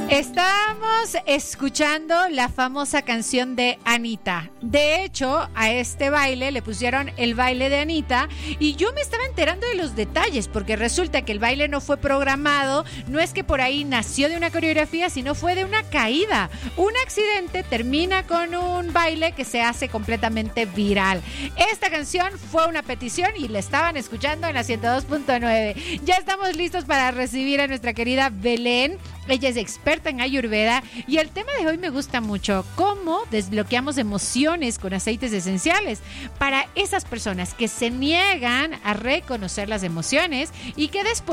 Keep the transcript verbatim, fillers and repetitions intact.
Estamos escuchando la famosa canción de Anita. De hecho, a este baile le pusieron el baile de Anita y yo me estaba enterando de los detalles porque resulta que el baile no fue programado, no es que por ahí nació de una coreografía, sino fue de una caída. Un accidente termina con un baile que se hace completamente viral. Esta canción fue una petición y la estaban escuchando en la ciento dos punto nueve. Ya estamos listos para recibir a nuestra querida Belén. Ella es experta en Ayurveda y el tema de hoy me gusta mucho, cómo desbloqueamos emociones con aceites esenciales para esas personas que se niegan a reconocer las emociones y que después